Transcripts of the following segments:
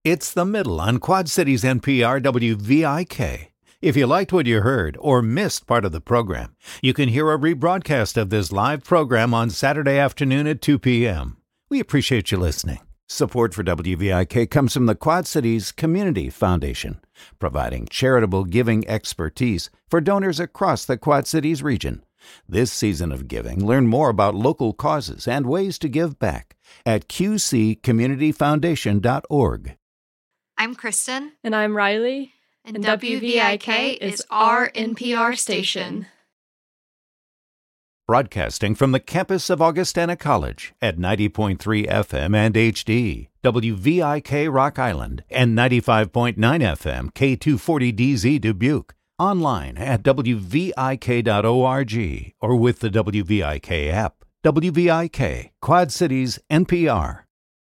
It's The Middle on Quad Cities NPR WVIK. If you liked what you heard or missed part of the program, you can hear a rebroadcast of this live program on Saturday afternoon at 2 p.m. We appreciate you listening. Support for WVIK comes from the Quad Cities Community Foundation, providing charitable giving expertise for donors across the Quad Cities region. This season of giving, learn more about local causes and ways to give back at qccommunityfoundation.org. I'm Kristen. And I'm Riley. And WVIK is our NPR station. Broadcasting from the campus of Augustana College at 90.3 FM and HD, WVIK Rock Island, and 95.9 FM K240DZ Dubuque. Online at WVIK.org or with the WVIK app. WVIK, Quad Cities, NPR.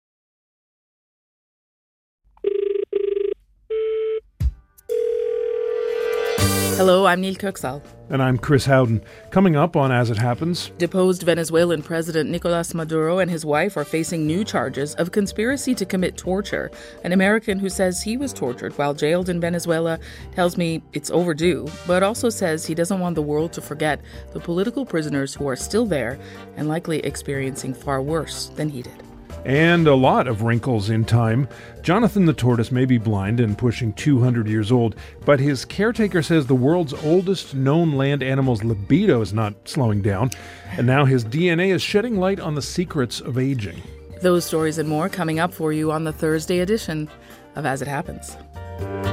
Hello, I'm Neil Kirksall. And I'm Chris Howden. Coming up on As It Happens. Deposed Venezuelan President Nicolas Maduro and his wife are facing new charges of conspiracy to commit torture. An American who says he was tortured while jailed in Venezuela tells me it's overdue, but also says he doesn't want the world to forget the political prisoners who are still there and likely experiencing far worse than he did. And a lot of wrinkles in time. Jonathan the tortoise may be blind and pushing 200 years old, but his caretaker says the world's oldest known land animal's libido is not slowing down, and now his DNA is shedding light on the secrets of aging. Those stories and more coming up for you on the Thursday edition of As It Happens.